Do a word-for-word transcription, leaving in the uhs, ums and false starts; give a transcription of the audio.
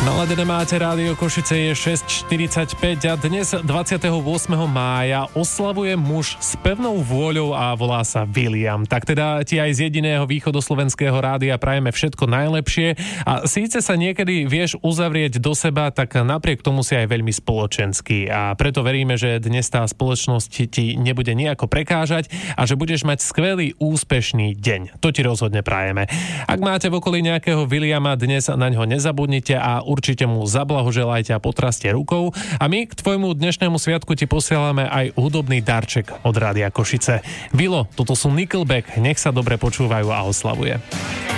Naladené máte Rádio Košice, je šesť štyridsaťpäť a dnes dvadsiateho ôsmeho mája oslavuje muž s pevnou vôľou a volá sa William. Tak teda ti aj z jediného východoslovenského rádia prajeme všetko najlepšie a síce sa niekedy vieš uzavrieť do seba, tak napriek tomu si aj veľmi spoločenský a preto veríme, že dnes tá spoločnosť ti nebude nejako prekážať a že budeš mať skvelý, úspešný deň. To ti rozhodne prajeme. Ak máte v okolí nejakého Williama, dnes na ňo nezabudnite a určite mu zablahoželajte a potraste rukou. A my k tvojmu dnešnému sviatku ti posielame aj hudobný darček od Rádia Košice. Vilo, toto sú Nickelback, nech sa dobre počúvajú a oslavuje.